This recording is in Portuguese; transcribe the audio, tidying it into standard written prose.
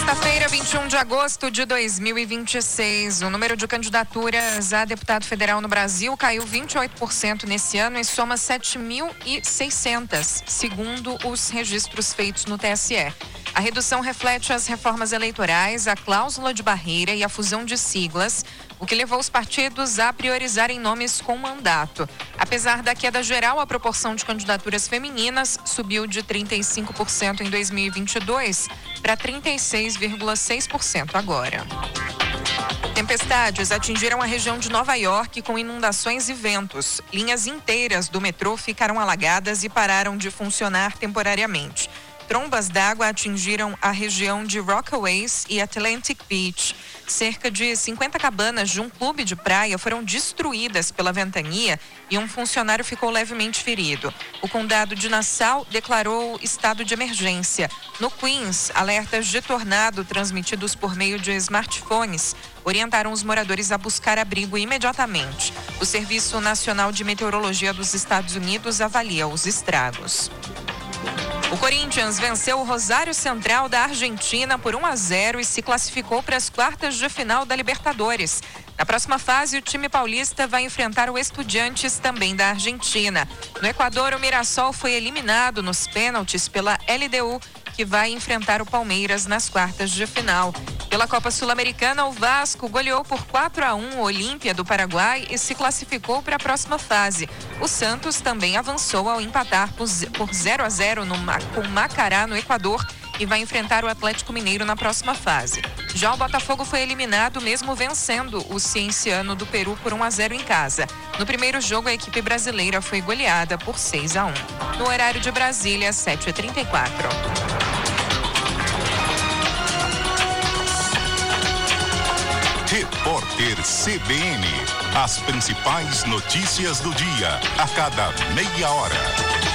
Quinta-feira, 21 de agosto de 2026. O número de candidaturas a deputado federal no Brasil caiu 28% nesse ano e soma 7.600, segundo os registros feitos no TSE. A redução reflete as reformas eleitorais, a cláusula de barreira e a fusão de siglas, o que levou os partidos a priorizarem nomes com mandato. Apesar da queda geral, a proporção de candidaturas femininas subiu de 35% em 2022 para 36,6% agora. Tempestades atingiram a região de Nova York com inundações e ventos. Linhas inteiras do metrô ficaram alagadas e pararam de funcionar temporariamente. Trombas d'água atingiram a região de Rockaways e Atlantic Beach. Cerca de 50 cabanas de um clube de praia foram destruídas pela ventania e um funcionário ficou levemente ferido. O condado de Nassau declarou estado de emergência. No Queens, alertas de tornado transmitidos por meio de smartphones orientaram os moradores a buscar abrigo imediatamente. O Serviço Nacional de Meteorologia dos Estados Unidos avalia os estragos. O Corinthians venceu o Rosário Central da Argentina por 1-0 e se classificou para as quartas de final da Libertadores. Na próxima fase, o time paulista vai enfrentar o Estudiantes, também da Argentina. No Equador, o Mirassol foi eliminado nos pênaltis pela LDU, que vai enfrentar o Palmeiras nas quartas de final. Pela Copa Sul-Americana, o Vasco goleou por 4-1 o Olímpia do Paraguai e se classificou para a próxima fase. O Santos também avançou ao empatar por 0-0 com Macará, no Equador, e vai enfrentar o Atlético Mineiro na próxima fase. Já o Botafogo foi eliminado mesmo vencendo o Cienciano do Peru por 1-0 em casa. No primeiro jogo, a equipe brasileira foi goleada por 6-1. No horário de Brasília, 7h34. Repórter CBN. As principais notícias do dia, a cada meia hora.